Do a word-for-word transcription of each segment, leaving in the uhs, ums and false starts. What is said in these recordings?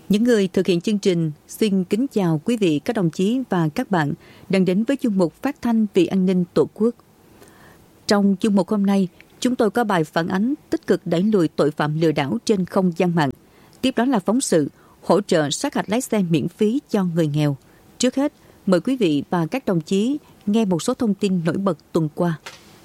Những người thực hiện chương trình xin kính chào quý vị, các đồng chí và các bạn đang đến với chuyên mục Phát thanh vì an ninh Tổ quốc. Trong chuyên mục hôm nay, chúng tôi có bài phản ánh tích cực đẩy lùi tội phạm lừa đảo trên không gian mạng. Tiếp đó là phóng sự hỗ trợ sát hạch lái xe miễn phí cho người nghèo. Trước hết, mời quý vị và các đồng chí nghe một số thông tin nổi bật tuần qua.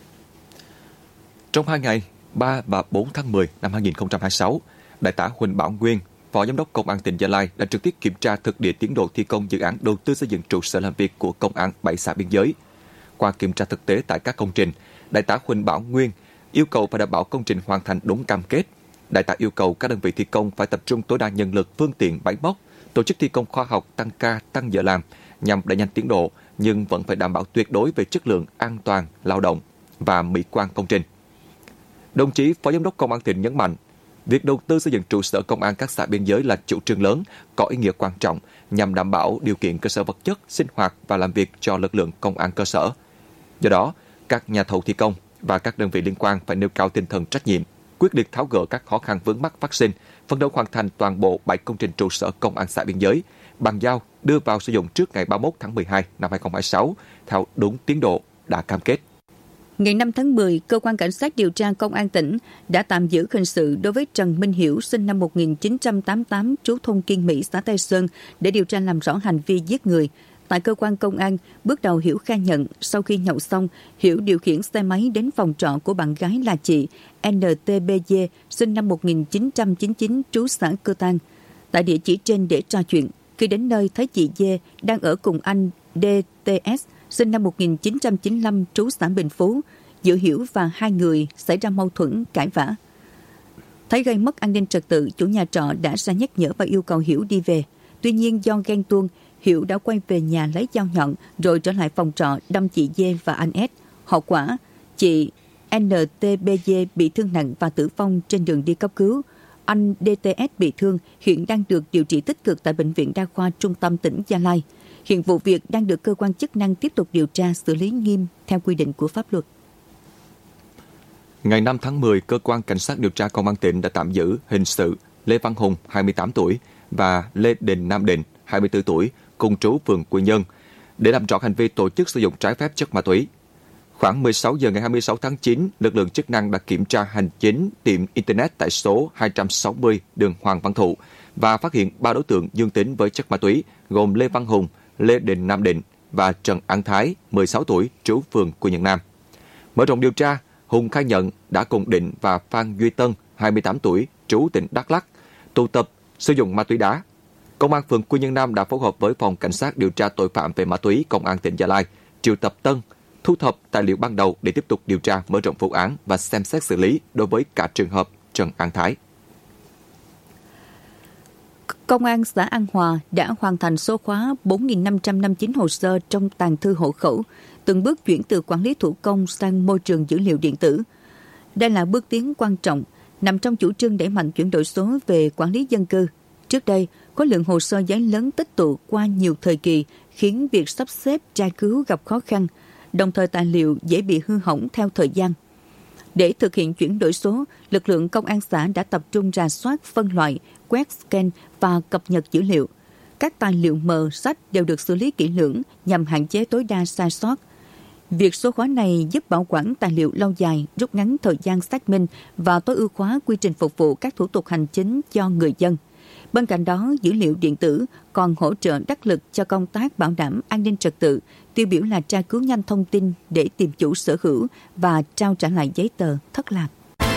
Trong hai ngày ba và bốn tháng mười năm hai nghìn không trăm hai mươi sáu, Đại tá Huỳnh Bảo Nguyên, Phó Giám đốc Công an tỉnh Gia Lai đã trực tiếp kiểm tra thực địa tiến độ thi công dự án đầu tư xây dựng trụ sở làm việc của Công an bảy xã biên giới. Qua kiểm tra thực tế tại các công trình, Đại tá Huỳnh Bảo Nguyên yêu cầu phải đảm bảo công trình hoàn thành đúng cam kết. Đại tá yêu cầu các đơn vị thi công phải tập trung tối đa nhân lực, phương tiện, máy móc, tổ chức thi công khoa học, tăng ca, tăng giờ làm nhằm đẩy nhanh tiến độ, nhưng vẫn phải đảm bảo tuyệt đối về chất lượng, an toàn, lao động và mỹ quan công trình. Đồng chí Phó Giám đốc Công an tỉnh nhấn mạnh, việc đầu tư xây dựng trụ sở công an các xã biên giới là chủ trương lớn, có ý nghĩa quan trọng nhằm đảm bảo điều kiện cơ sở vật chất, sinh hoạt và làm việc cho lực lượng công an cơ sở. Do đó, các nhà thầu thi công và các đơn vị liên quan phải nêu cao tinh thần trách nhiệm, quyết liệt tháo gỡ các khó khăn vướng mắc phát sinh, phấn đấu hoàn thành toàn bộ bảy công trình trụ sở công an xã biên giới, bàn giao đưa vào sử dụng trước ngày ba mươi mốt tháng mười hai năm hai nghìn không trăm hai mươi sáu theo đúng tiến độ đã cam kết. Ngày năm tháng mười, Cơ quan Cảnh sát điều tra Công an tỉnh đã tạm giữ hình sự đối với Trần Minh Hiểu, sinh năm một nghìn chín trăm tám mươi tám, trú thôn Kiên Mỹ, xã Tây Sơn, để điều tra làm rõ hành vi giết người. Tại cơ quan công an, bước đầu Hiểu khai nhận sau khi nhậu xong, Hiểu điều khiển xe máy đến phòng trọ của bạn gái là chị en tê bê giê, sinh năm một nghìn chín trăm chín mươi chín, trú xã Cơ Tan. Tại địa chỉ trên để trò chuyện, khi đến nơi thấy chị Dê đang ở cùng anh đê tê ét, sinh năm một nghìn chín trăm chín mươi lăm, trú xã Bình Phú. Giữa Hiểu và hai người xảy ra mâu thuẫn, cãi vã. Thấy gây mất an ninh trật tự, chủ nhà trọ đã ra nhắc nhở và yêu cầu Hiểu đi về. Tuy nhiên do ghen tuông, Hiểu đã quay về nhà lấy dao nhọn rồi trở lại phòng trọ đâm chị Dê và anh S. Hậu quả, chị en tê bê giê bị thương nặng và tử vong trên đường đi cấp cứu. Anh đê tê ét bị thương, hiện đang được điều trị tích cực tại Bệnh viện Đa khoa Trung tâm tỉnh Gia Lai. Hiện vụ việc đang được cơ quan chức năng tiếp tục điều tra, xử lý nghiêm theo quy định của pháp luật. Ngày năm tháng mười, Cơ quan Cảnh sát điều tra Công an tỉnh đã tạm giữ hình sự Lê Văn Hùng, hai mươi tám tuổi, và Lê Đình Nam Định, hai mươi tư tuổi, cùng trú phường Quy Nhơn, để làm rõ hành vi tổ chức sử dụng trái phép chất ma túy. Khoảng mười sáu giờ ngày hai mươi sáu tháng chín, lực lượng chức năng đã kiểm tra hành chính tiệm Internet tại số hai trăm sáu mươi đường Hoàng Văn Thụ và phát hiện ba đối tượng dương tính với chất ma túy gồm Lê Văn Hùng, Lê Đình Nam Định và Trần An Thái, mười sáu tuổi, trú phường Quy Nhơn Nam. Mở rộng điều tra, Hùng khai nhận đã cùng Định và Phan Duy Tân, hai mươi tám tuổi, trú tỉnh Đắk Lắk, tụ tập sử dụng ma túy đá. Công an phường Quy Nhơn Nam đã phối hợp với Phòng Cảnh sát điều tra tội phạm về ma túy Công an tỉnh Gia Lai triệu tập Tân, thu thập tài liệu ban đầu để tiếp tục điều tra, mở rộng vụ án và xem xét xử lý đối với cả trường hợp Trần An Thái. Công an xã An Hòa đã hoàn thành số khóa bốn nghìn năm trăm năm mươi chín hồ sơ trong tàng thư hộ khẩu, từng bước chuyển từ quản lý thủ công sang môi trường dữ liệu điện tử. Đây là bước tiến quan trọng, nằm trong chủ trương đẩy mạnh chuyển đổi số về quản lý dân cư. Trước đây, khối lượng hồ sơ giấy lớn tích tụ qua nhiều thời kỳ khiến việc sắp xếp tra cứu gặp khó khăn, đồng thời tài liệu dễ bị hư hỏng theo thời gian. Để thực hiện chuyển đổi số, lực lượng công an xã đã tập trung rà soát, phân loại, quét, scan và cập nhật dữ liệu. Các tài liệu mờ, sách đều được xử lý kỹ lưỡng nhằm hạn chế tối đa sai sót. Việc số hóa này giúp bảo quản tài liệu lâu dài, rút ngắn thời gian xác minh và tối ưu hóa quy trình phục vụ các thủ tục hành chính cho người dân. Bên cạnh đó, dữ liệu điện tử còn hỗ trợ đắc lực cho công tác bảo đảm an ninh trật tự, tiêu biểu là tra cứu nhanh thông tin để tìm chủ sở hữu và trao trả lại giấy tờ thất lạc.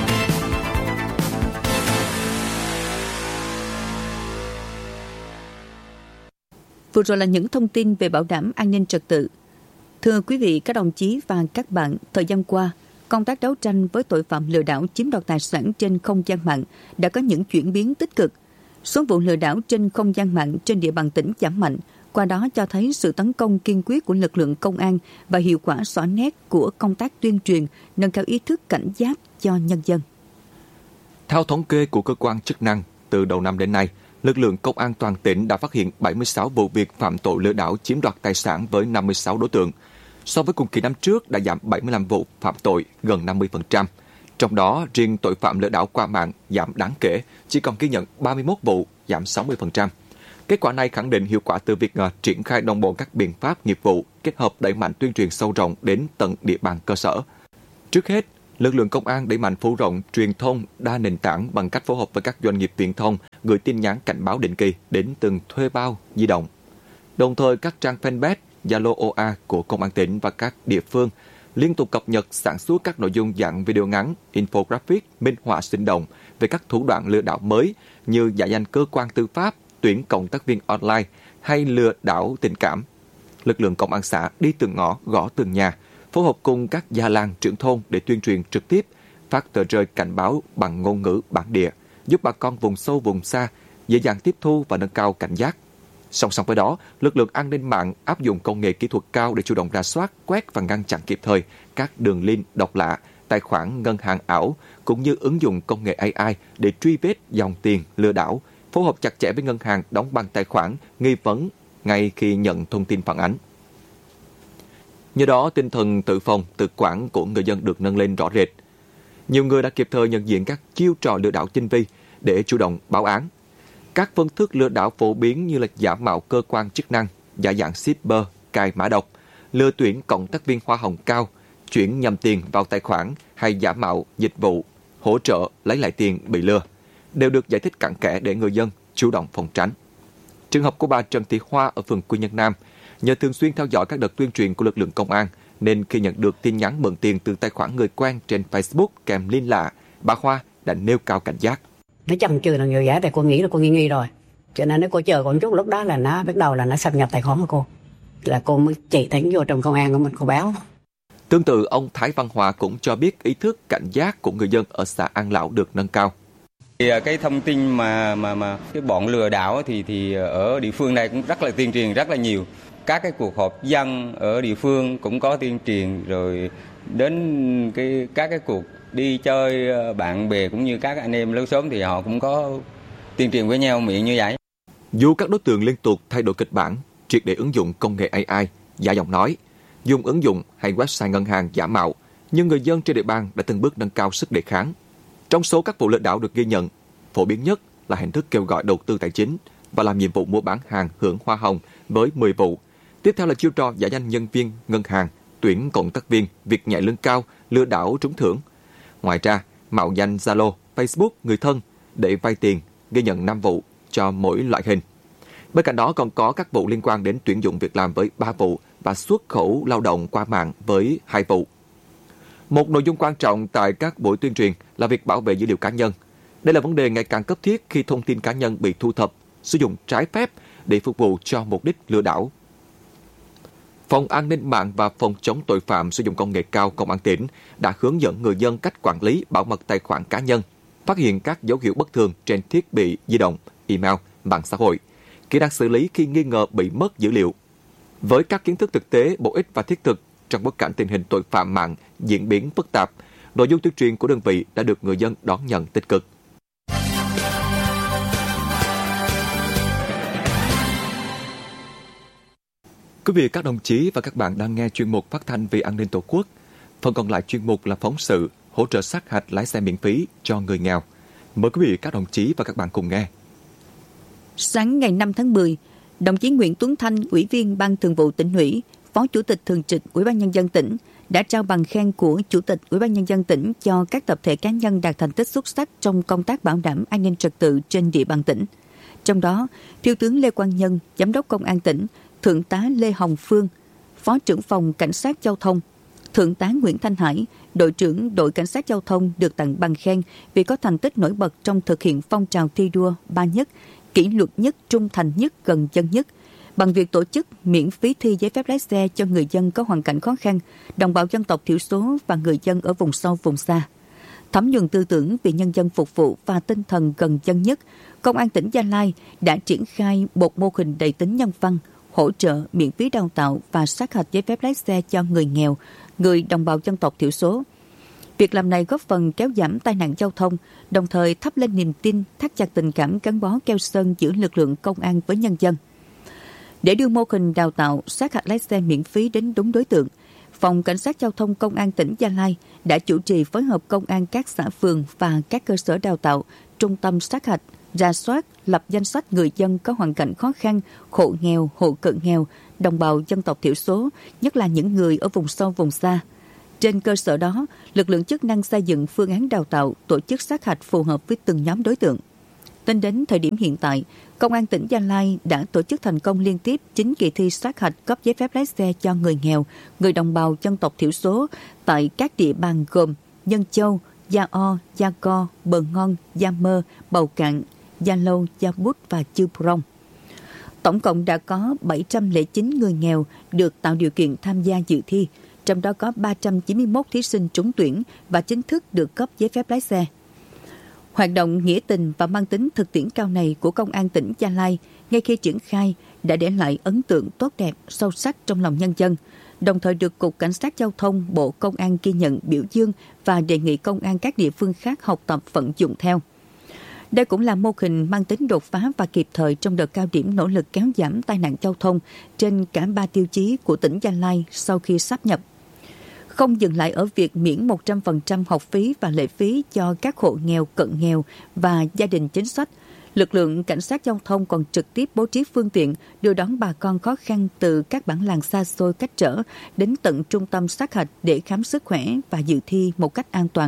Vừa rồi là những thông tin về bảo đảm an ninh trật tự. Thưa quý vị, các đồng chí và các bạn, thời gian qua, công tác đấu tranh với tội phạm lừa đảo chiếm đoạt tài sản trên không gian mạng đã có những chuyển biến tích cực. Số vụ lừa đảo trên không gian mạng trên địa bàn tỉnh giảm mạnh, qua đó cho thấy sự tấn công kiên quyết của lực lượng công an và hiệu quả rõ nét của công tác tuyên truyền, nâng cao ý thức cảnh giác cho nhân dân. Theo thống kê của cơ quan chức năng, từ đầu năm đến nay, lực lượng công an toàn tỉnh đã phát hiện bảy mươi sáu vụ việc phạm tội lừa đảo chiếm đoạt tài sản với năm mươi sáu đối tượng. So với cùng kỳ năm trước đã giảm bảy mươi lăm vụ phạm tội, gần năm mươi phần trăm. Trong đó, riêng tội phạm lừa đảo qua mạng giảm đáng kể, chỉ còn ghi nhận ba mươi mốt vụ giảm sáu mươi phần trăm. Kết quả này khẳng định hiệu quả từ việc uh, triển khai đồng bộ các biện pháp nghiệp vụ, kết hợp đẩy mạnh tuyên truyền sâu rộng đến tận địa bàn cơ sở. Trước hết, lực lượng công an đẩy mạnh phổ rộng truyền thông đa nền tảng bằng cách phối hợp với các doanh nghiệp viễn thông gửi tin nhắn cảnh báo định kỳ đến từng thuê bao di động. Đồng thời, các trang fanpage, Zalo o a của Công an tỉnh và các địa phương liên tục cập nhật sản xuất các nội dung dạng video ngắn, infographic, minh họa sinh động về các thủ đoạn lừa đảo mới như giả danh cơ quan tư pháp, tuyển cộng tác viên online hay lừa đảo tình cảm. Lực lượng công an xã đi từng ngõ, gõ từng nhà, phối hợp cùng các già làng trưởng thôn để tuyên truyền trực tiếp, phát tờ rơi cảnh báo bằng ngôn ngữ bản địa, giúp bà con vùng sâu vùng xa dễ dàng tiếp thu và nâng cao cảnh giác. Song song với đó, lực lượng an ninh mạng áp dụng công nghệ kỹ thuật cao để chủ động rà soát, quét và ngăn chặn kịp thời các đường link độc lạ, tài khoản ngân hàng ảo, cũng như ứng dụng công nghệ a i để truy vết dòng tiền lừa đảo, phối hợp chặt chẽ với ngân hàng đóng băng tài khoản nghi vấn ngay khi nhận thông tin phản ánh. Nhờ đó, tinh thần tự phòng, tự quản của người dân được nâng lên rõ rệt. Nhiều người đã kịp thời nhận diện các chiêu trò lừa đảo tinh vi để chủ động báo án. Các phương thức lừa đảo phổ biến như là giả mạo cơ quan chức năng, giả dạng shipper, cài mã độc, lừa tuyển cộng tác viên hoa hồng cao, chuyển nhầm tiền vào tài khoản hay giả mạo dịch vụ, hỗ trợ lấy lại tiền bị lừa, đều được giải thích cặn kẽ để người dân chủ động phòng tránh. Trường hợp của bà Trần Thị Hoa ở phường Quy Nhơn Nam, nhờ thường xuyên theo dõi các đợt tuyên truyền của lực lượng công an, nên khi nhận được tin nhắn mượn tiền từ tài khoản người quen trên Facebook kèm link lạ, bà Hoa đã nêu cao cảnh giác. Nó chần chừ là người giả thì cô nghĩ là cô nghi nghi rồi. Cho nên nếu cô chờ còn chút lúc đó là nó bắt đầu là nó xâm nhập tài khoản của cô. Là cô mới chạy thẳng vô trong công an của mình cô báo. Tương tự, ông Thái Văn Hòa cũng cho biết ý thức cảnh giác của người dân ở xã An Lão được nâng cao. Thì cái thông tin mà mà mà cái bọn lừa đảo thì thì ở địa phương này cũng rất là tuyên truyền rất là nhiều. Các cái cuộc họp dân ở địa phương cũng có tuyên truyền, rồi đến cái các cái cuộc đi chơi bạn bè cũng như các anh em lối xóm thì họ cũng có tuyên truyền với nhau miệng như vậy. Dù các đối tượng liên tục thay đổi kịch bản, triệt để ứng dụng công nghệ a i, giả giọng nói, dùng ứng dụng hay website ngân hàng giả mạo, nhưng người dân trên địa bàn đã từng bước nâng cao sức đề kháng. Trong số các vụ lừa đảo được ghi nhận, phổ biến nhất là hình thức kêu gọi đầu tư tài chính và làm nhiệm vụ mua bán hàng hưởng hoa hồng với mười vụ. Tiếp theo là chiêu trò giả danh nhân viên ngân hàng, tuyển cộng tác viên, việc nhẹ lương cao, lừa đảo trúng thưởng. Ngoài ra, mạo danh Zalo, Facebook người thân để vay tiền, ghi nhận năm vụ cho mỗi loại hình. Bên cạnh đó còn có các vụ liên quan đến tuyển dụng việc làm với ba vụ và xuất khẩu lao động qua mạng với hai vụ. Một nội dung quan trọng tại các buổi tuyên truyền là việc bảo vệ dữ liệu cá nhân. Đây là vấn đề ngày càng cấp thiết khi thông tin cá nhân bị thu thập, sử dụng trái phép để phục vụ cho mục đích lừa đảo. Phòng An ninh mạng và Phòng chống tội phạm sử dụng công nghệ cao Công an tỉnh đã hướng dẫn người dân cách quản lý bảo mật tài khoản cá nhân, phát hiện các dấu hiệu bất thường trên thiết bị di động, email, mạng xã hội, kỹ năng xử lý khi nghi ngờ bị mất dữ liệu. Với các kiến thức thực tế, bổ ích và thiết thực trong bối cảnh tình hình tội phạm mạng diễn biến phức tạp, nội dung tuyên truyền của đơn vị đã được người dân đón nhận tích cực. Quý vị, các đồng chí và các bạn đang nghe chuyên mục phát thanh vì an ninh Tổ quốc. Phần còn lại chuyên mục là phóng sự hỗ trợ sát hạch lái xe miễn phí cho người nghèo. Mời quý vị, các đồng chí và các bạn cùng nghe. Sáng ngày năm tháng mười, đồng chí Nguyễn Tuấn Thanh, Ủy viên Ban Thường vụ Tỉnh ủy, Phó Chủ tịch Thường trực Ủy ban Nhân dân tỉnh đã trao bằng khen của Chủ tịch Ủy ban Nhân dân tỉnh cho các tập thể cá nhân đạt thành tích xuất sắc trong công tác bảo đảm an ninh trật tự trên địa bàn tỉnh. Trong đó, Thiếu tướng Lê Quang Nhân, Giám đốc Công an tỉnh, Thượng tá Lê Hồng Phương, Phó trưởng phòng Cảnh sát Giao thông, Thượng tá Nguyễn Thanh Hải, đội trưởng đội Cảnh sát Giao thông được tặng bằng khen vì có thành tích nổi bật trong thực hiện phong trào thi đua ba nhất, kỷ luật nhất, trung thành nhất, gần dân nhất, bằng việc tổ chức miễn phí thi giấy phép lái xe cho người dân có hoàn cảnh khó khăn, đồng bào dân tộc thiểu số và người dân ở vùng sâu, vùng xa. Thấm nhuần tư tưởng vì nhân dân phục vụ và tinh thần gần dân nhất, Công an tỉnh Gia Lai đã triển khai một mô hình đầy tính nhân văn, hỗ trợ miễn phí đào tạo và sát hạch giấy phép lái xe cho người nghèo, người đồng bào dân tộc thiểu số. Việc làm này góp phần kéo giảm tai nạn giao thông, đồng thời thắp lên niềm tin, thắt chặt tình cảm gắn bó keo sơn giữa lực lượng công an với nhân dân. Để đưa mô hình đào tạo sát hạch lái xe miễn phí đến đúng đối tượng, Phòng Cảnh sát Giao thông Công an tỉnh Gia Lai đã chủ trì phối hợp công an các xã phường và các cơ sở đào tạo, trung tâm sát hạch rà soát, lập danh sách người dân có hoàn cảnh khó khăn, hộ nghèo, hộ cận nghèo, đồng bào dân tộc thiểu số, nhất là những người ở vùng sâu, vùng xa. Trên cơ sở đó, lực lượng chức năng xây dựng phương án đào tạo, tổ chức sát hạch phù hợp với từng nhóm đối tượng. Tính đến thời điểm hiện tại, Công an tỉnh Gia Lai đã tổ chức thành công liên tiếp chín kỳ thi sát hạch cấp giấy phép lái xe cho người nghèo, người đồng bào dân tộc thiểu số tại các địa bàn gồm Nhân Châu, Gia O, Gia Co, Bờ Ngon, Gia Mơ, Bầu Cạn, Gia Lâu, Gia Bút và Chư Prong. Tổng cộng đã có bảy trăm lẻ chín người nghèo được tạo điều kiện tham gia dự thi, trong đó có ba trăm chín mươi mốt thí sinh trúng tuyển và chính thức được cấp giấy phép lái xe. Hoạt động nghĩa tình và mang tính thực tiễn cao này của Công an tỉnh Gia Lai ngay khi triển khai đã để lại ấn tượng tốt đẹp, sâu sắc trong lòng nhân dân, đồng thời được Cục Cảnh sát Giao thông Bộ Công an ghi nhận, biểu dương và đề nghị công an các địa phương khác học tập vận dụng theo. Đây cũng là mô hình mang tính đột phá và kịp thời trong đợt cao điểm nỗ lực kéo giảm tai nạn giao thông trên cả ba tiêu chí của tỉnh Gia Lai sau khi sáp nhập. Không dừng lại ở việc miễn một trăm phần trăm học phí và lệ phí cho các hộ nghèo, cận nghèo và gia đình chính sách, lực lượng cảnh sát giao thông còn trực tiếp bố trí phương tiện đưa đón bà con khó khăn từ các bản làng xa xôi cách trở đến tận trung tâm sát hạch để khám sức khỏe và dự thi một cách an toàn.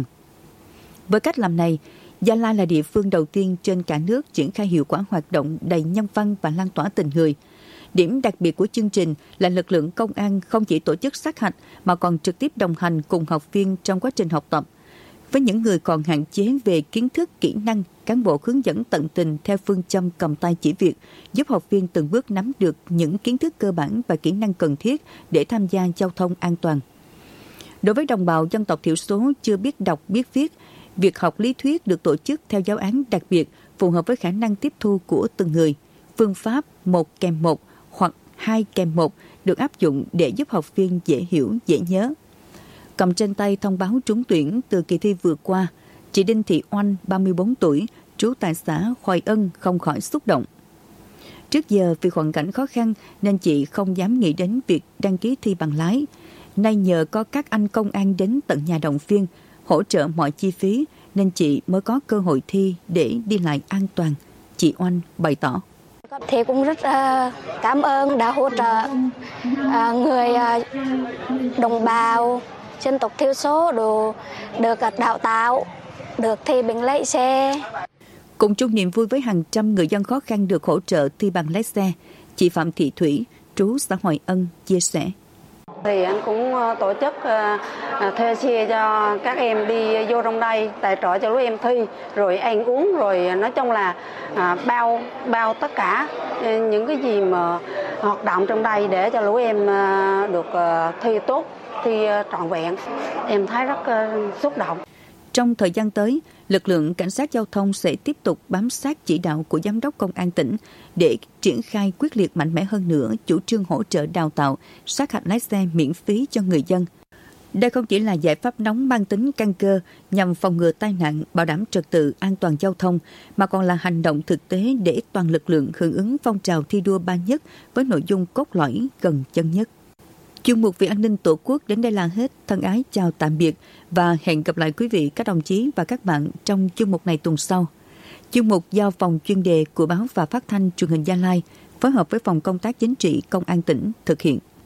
Với cách làm này, Gia Lai là địa phương đầu tiên trên cả nước triển khai hiệu quả hoạt động đầy nhân văn và lan tỏa tình người. Điểm đặc biệt của chương trình là lực lượng công an không chỉ tổ chức sát hạch mà còn trực tiếp đồng hành cùng học viên trong quá trình học tập. Với những người còn hạn chế về kiến thức, kỹ năng, cán bộ hướng dẫn tận tình theo phương châm cầm tay chỉ việc, giúp học viên từng bước nắm được những kiến thức cơ bản và kỹ năng cần thiết để tham gia giao thông an toàn. Đối với đồng bào dân tộc thiểu số chưa biết đọc, biết viết, việc học lý thuyết được tổ chức theo giáo án đặc biệt phù hợp với khả năng tiếp thu của từng người. Phương pháp một kèm một hoặc hai kèm một được áp dụng để giúp học viên dễ hiểu, dễ nhớ. Cầm trên tay thông báo trúng tuyển từ kỳ thi vừa qua, chị Đinh Thị Oanh, ba mươi bốn tuổi, trú tại xã Hoài Ân không khỏi xúc động. Trước giờ vì hoàn cảnh khó khăn nên chị không dám nghĩ đến việc đăng ký thi bằng lái. Nay nhờ có các anh công an đến tận nhà động viên, hỗ trợ mọi chi phí nên chị mới có cơ hội thi để đi lại an toàn. Chị Oanh bày tỏ. Thì cũng rất uh, cảm ơn đã hỗ trợ uh, người uh, đồng bào dân tộc thiểu số đồ được đào tạo, được thi bằng lái xe. Cùng chung niềm vui với hàng trăm người dân khó khăn được hỗ trợ thi bằng lái xe, chị Phạm Thị Thủy, trú xã Hoài Ân chia sẻ. Thì anh cũng tổ chức uh, thuê xe cho các em đi vô trong đây, tài trợ cho lũ em thi, rồi ăn uống, rồi nói chung là uh, bao bao tất cả những cái gì mà hoạt động trong đây để cho lũ em uh, được uh, thi tốt, thi uh, trọn vẹn. Em thấy rất uh, xúc động. Trong thời gian tới, lực lượng cảnh sát giao thông sẽ tiếp tục bám sát chỉ đạo của Giám đốc Công an tỉnh để triển khai quyết liệt mạnh mẽ hơn nữa chủ trương hỗ trợ đào tạo, sát hạch lái xe miễn phí cho người dân. Đây không chỉ là giải pháp nóng mang tính căn cơ nhằm phòng ngừa tai nạn, bảo đảm trật tự an toàn giao thông, mà còn là hành động thực tế để toàn lực lượng hưởng ứng phong trào thi đua ba nhất với nội dung cốt lõi gần chân nhất. Chuyên mục Vì an ninh Tổ quốc đến đây là hết. Thân ái chào tạm biệt và hẹn gặp lại quý vị, các đồng chí và các bạn trong chuyên mục này tuần sau. Chuyên mục do phòng chuyên đề của Báo và Phát thanh Truyền hình Gia Lai phối hợp với Phòng Công tác Chính trị Công an tỉnh thực hiện.